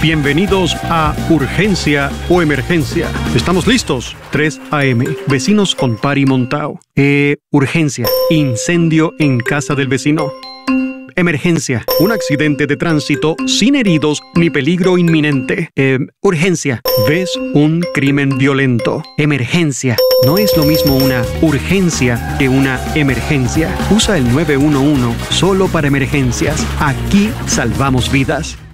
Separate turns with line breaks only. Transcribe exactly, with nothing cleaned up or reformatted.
Bienvenidos a Urgencia o Emergencia. ¿Estamos listos? tres a eme. Vecinos con Pari montao. Eh, urgencia. Incendio en casa del vecino. Emergencia. Un accidente de tránsito sin heridos ni peligro inminente. Eh, urgencia. ¿Ves un crimen violento? Emergencia. No es lo mismo una urgencia que una emergencia. Usa el nueve uno uno solo para emergencias. Aquí salvamos vidas.